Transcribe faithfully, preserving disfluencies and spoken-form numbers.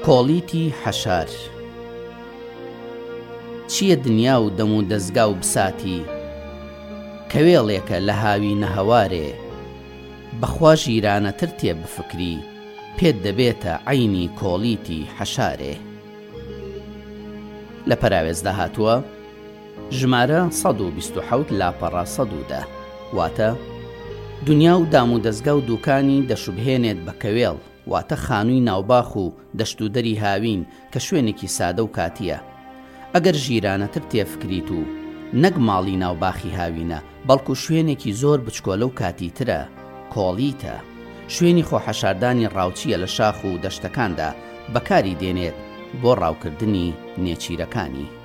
کۆڵیتی حەشار. چییە دنیا و دەم و دەستگا و بساتی، کەوێڵێکە لە هاوی نەهەوارێ، بەخوا ژیرانەتر تێ بفکری، پێت دەبێتە عەینی کۆڵیتی حەشارێ. لە پەراوێزدا هاتووە ژمارە سەد و بیست و حەوت لاپەڕا سەد و دە، واتە دنیا و دام و دەستگا و دووکانی دەشوبهێنێت بە کەوێڵ، واتە خانووی ناوباخ و دەشت و دەری هاوین کە شوێنێکی سادە و کاتیە. ئەگەر ژیرانەتر تێفکریت و نەک ماڵی ناوباخی هاوینە، بەڵکو شوێنێکی زۆر بچکۆلە و کاتیترە، کۆڵیتە، شوێنی خۆحەشاردانی ڕاوچیە لە شاخ و دەشتەکاندا، بەکاری دێنێت بۆ ڕاوکردنی نێچیرەکانی.